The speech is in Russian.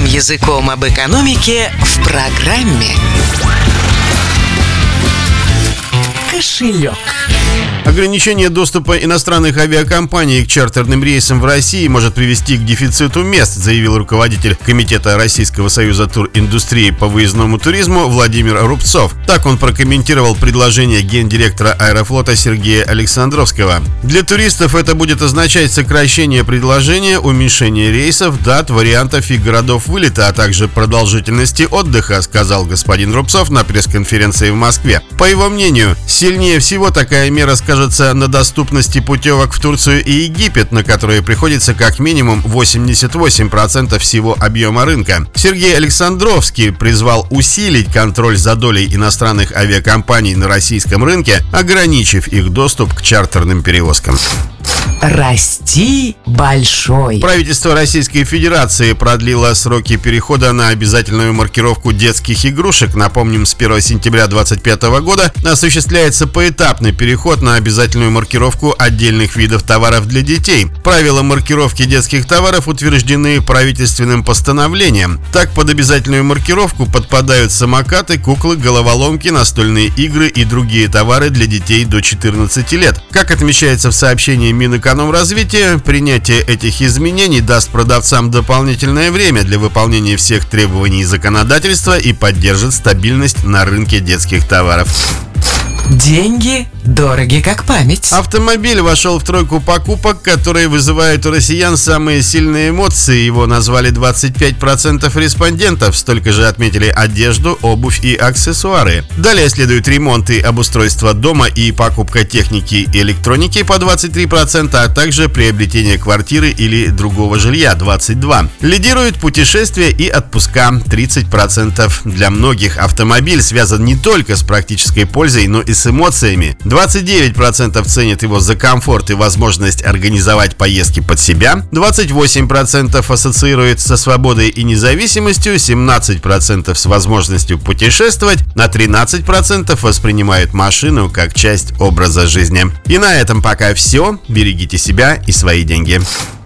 языком об экономике в программе «Кошелек». Ограничение доступа иностранных авиакомпаний к чартерным рейсам в России может привести к дефициту мест, заявил руководитель Комитета Российского союза туриндустрии по выездному туризму Владимир Рубцов. Так он прокомментировал предложение гендиректора Аэрофлота Сергея Александровского. Для туристов это будет означать сокращение предложения, уменьшение рейсов, дат, вариантов и городов вылета, а также продолжительности отдыха, сказал господин Рубцов на пресс-конференции в Москве. По его мнению, сильнее всего такая мера скажется на доступности путевок в Турцию и Египет, на которые приходится как минимум 88% всего объема рынка. Сергей Александровский призвал усилить контроль за долей иностранных авиакомпаний на российском рынке, ограничив их доступ к чартерным перевозкам. Расти большой. Правительство Российской Федерации продлило сроки перехода на обязательную маркировку детских игрушек. Напомним, с 1 сентября 2025 года осуществляется поэтапный переход на обязательную маркировку отдельных видов товаров для детей. Правила маркировки детских товаров утверждены правительственным постановлением. Так, под обязательную маркировку подпадают самокаты, куклы, головоломки, настольные игры и другие товары для детей до 14 лет. Как отмечается в сообщении Минэкономразвития, принятие этих изменений даст продавцам дополнительное время для выполнения всех требований законодательства и поддержит стабильность на рынке детских товаров. Деньги дороги как память. Автомобиль вошел в тройку покупок, которые вызывают у россиян самые сильные эмоции. Его назвали 25% респондентов. Столько же отметили одежду, обувь и аксессуары. Далее следует ремонт и обустройство дома и покупка техники и электроники по 23%, а также приобретение квартиры или другого жилья 22%. Лидируют путешествия и отпуска 30%. Для многих автомобиль связан не только с практической пользой, но и с эмоциями. 29% ценят его за комфорт и возможность организовать поездки под себя, 28% ассоциируют со свободой и независимостью, 17% с возможностью путешествовать, на 13% воспринимают машину как часть образа жизни. И на этом пока все. Берегите себя и свои деньги.